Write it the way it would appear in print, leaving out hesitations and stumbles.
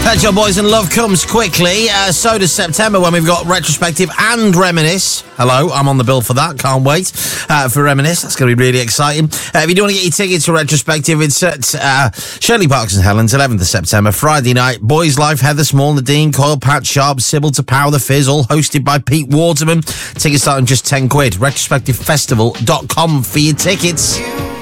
Pet Shop Boys and Love comes quickly. So does September when we've got Retrospective and Reminisce. Hello, I'm on the bill for that. Can't wait for Reminisce. That's going to be really exciting. If you do want to get your tickets for Retrospective, it's at Shirley Park St Helens, 11th of September, Friday night. Boys Life, Heather Small, Nadine Coyle, Pat Sharp, Sybil to Power the Fizz, all hosted by Pete Waterman. Tickets starting just £10. Retrospectivefestival.com for your tickets.